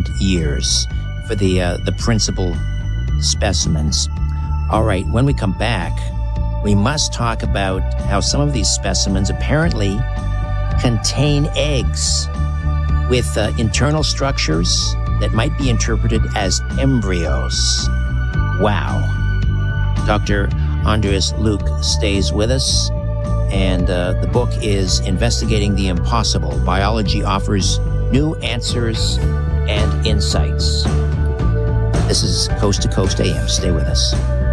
1,000 years for the principal specimens. All right, when we come back, we must talk about how some of these specimens apparently contain eggs with internal structures that might be interpreted as embryos. Wow. Dr. Andreas Luke stays with us, and the book is Investigating the Impossible. Biology offers new answers and insights. This is Coast to Coast AM. Stay with us.